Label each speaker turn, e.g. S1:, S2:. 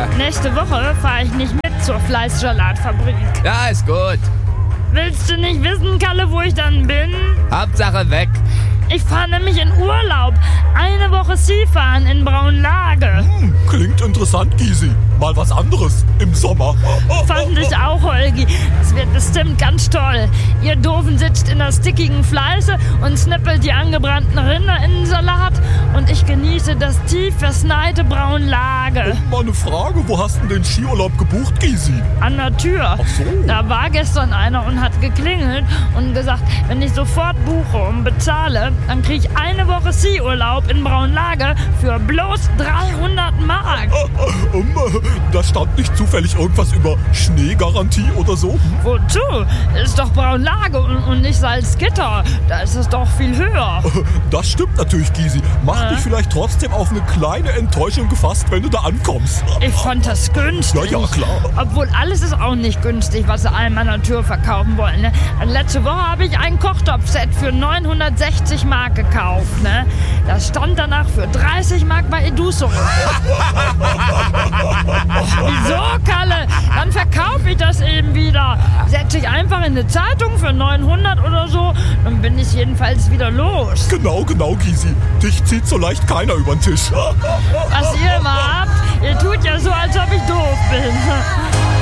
S1: Nächste Woche fahre ich nicht mit zur Fleischsalatfabrik.
S2: Ja, ist gut.
S1: Willst du nicht wissen, Kalle, wo ich dann bin?
S2: Hauptsache weg.
S1: Ich fahre nämlich in Urlaub. Eine Woche Skifahren in Braunlage.
S3: Klingt interessant, Gysi. Mal was anderes im Sommer.
S1: Fand ich auch, Holgi. Es wird bestimmt ganz toll. Ihr Doofen sitzt in der stickigen Fleiße und schnippelt die angebrannten Rinder in den Salat. Und ich genieße das tief verschneite Braunlage.
S3: Mal eine Frage, wo hast du den Skiurlaub gebucht, Gysi?
S1: An der Tür.
S3: Ach so.
S1: Da war gestern einer und hat geklingelt und gesagt, wenn ich sofort buche und bezahle, dann kriege ich eine Woche Skiurlaub in Braunlage für bloß 300 Mark.
S3: Da stand nicht zufällig irgendwas über Schneegarantie oder so?
S1: Wozu? Ist doch Braunlage und nicht Salzgitter. Da ist es doch viel höher.
S3: Das stimmt natürlich, Gysi. Mach dich vielleicht trotzdem auf eine kleine Enttäuschung gefasst, wenn du da ankommst.
S1: Ich fand das günstig.
S3: Ja, klar.
S1: Obwohl alles ist auch nicht günstig, was sie einem an der Tür verkaufen wollen. Ne? Letzte Woche habe ich ein Kochtopfset für 960 Mark gekauft. Ne? Das stand danach für 30 Mark bei Eduso. Wieso, Kalle? Dann verkaufe ich das eben wieder. Setze ich einfach in eine Zeitung für 900 oder so, dann bin ich jedenfalls wieder los.
S3: Genau, Gysi. Dich zieht so leicht keiner über den Tisch.
S1: Was ihr immer habt, ihr tut ja so, als ob ich doof bin.